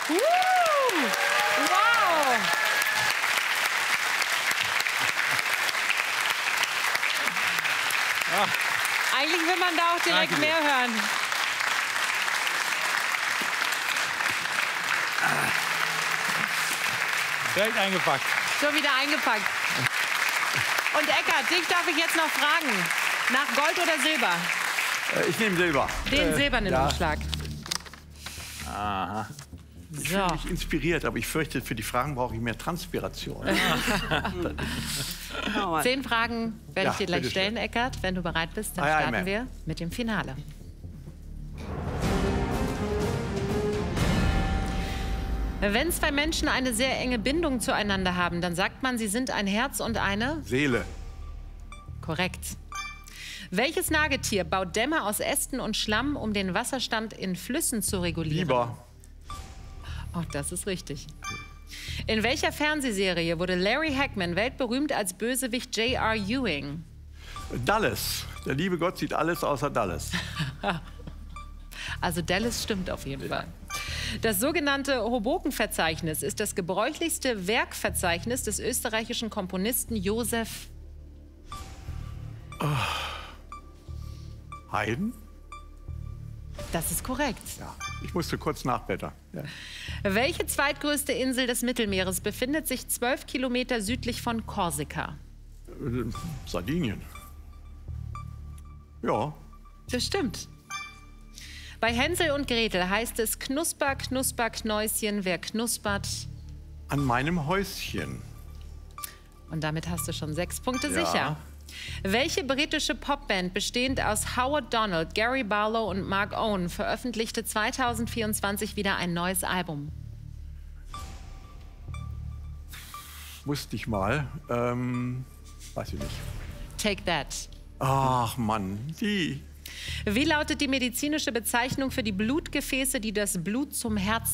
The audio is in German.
Wow! Eigentlich will man da auch direkt mehr hören. Direkt eingepackt. So wieder eingepackt. Und Eckart, dich darf ich jetzt noch fragen. Nach Gold oder Silber? Ich nehme Silber. Den silbernen Umschlag. Aha. Ich So. fühle mich inspiriert, aber ich fürchte, für die Fragen brauche ich mehr Transpiration. 10 Fragen werde ich dir gleich bitte stellen, Eckart. Wenn du bereit bist, dann Aye, aye, starten ma'am. wir mit dem Finale. Wenn zwei Menschen eine sehr enge Bindung zueinander haben, dann sagt man, sie sind ein Herz und eine... Seele. Korrekt. Welches Nagetier baut Dämme aus Ästen und Schlamm, um den Wasserstand in Flüssen zu regulieren? Biber. Oh, das ist richtig. In welcher Fernsehserie wurde Larry Hagman weltberühmt als Bösewicht J.R. Ewing? Dallas. Der liebe Gott sieht alles außer Dallas. Also Dallas stimmt auf jeden Fall. Das sogenannte Hoboken-Verzeichnis ist das gebräuchlichste Werkverzeichnis des österreichischen Komponisten Josef... Haydn? Das ist korrekt. Ja, ich musste kurz nachblättern. Ja. Welche zweitgrößte Insel des Mittelmeeres befindet sich 12 Kilometer südlich von Korsika? Sardinien. Ja. Das stimmt. Bei Hänsel und Gretel heißt es Knusper, Knusper, Knäuschen, wer knuspert? An meinem Häuschen. Und damit hast du schon 6 Punkte Ja. sicher. Welche britische Popband bestehend aus Howard Donald, Gary Barlow und Mark Owen veröffentlichte 2024 wieder ein neues Album? Wusste ich mal. Weiß ich nicht. Take That. Ach Mann, die. Wie lautet die medizinische Bezeichnung für die Blutgefäße, die das Blut zum Herzen